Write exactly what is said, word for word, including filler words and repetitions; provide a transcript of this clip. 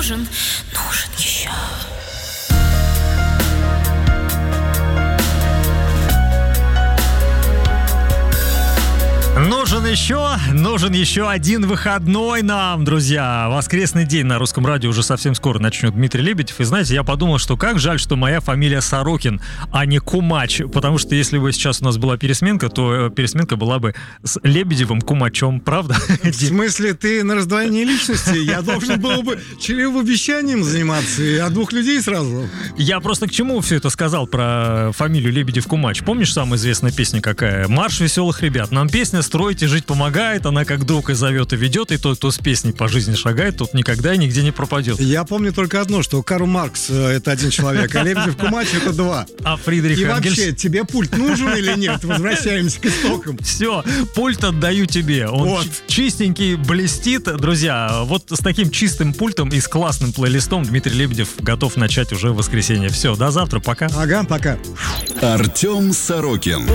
нужен, нужен еще. Нужен еще, нужен еще один выходной нам, друзья. Воскресный день на Русском радио уже совсем скоро начнет Дмитрий Лебедев. И знаете, я подумал, что как жаль, что моя фамилия Сорокин, а не Кумач. Потому что если бы сейчас у нас была пересменка, то пересменка была бы с Лебедевым Кумачом, правда? В смысле, ты на раздвоении личности? Я должен был бы чревовещанием заниматься, и от двух людей сразу. Я просто к чему все это сказал про фамилию Лебедев Кумач? Помнишь самая известная песня какая? «Марш веселых ребят». Нам песня «Строить и жить помогает», она как друг и зовет, и ведет, и тот, кто с песней по жизни шагает, тот никогда и нигде не пропадет. Я помню только одно, что Карл Маркс — это один человек, а Лебедев Кумач — это два. А Фридрих И Энгельс... вообще, тебе пульт нужен или нет? Возвращаемся к истокам. Все, пульт отдаю тебе. Он Вот. ч- чистенький, блестит. Друзья, вот с таким чистым пультом и с классным плейлистом Дмитрий Лебедев готов начать уже в воскресенье. Все, до завтра, пока. Ага, пока. Артем Сорокин.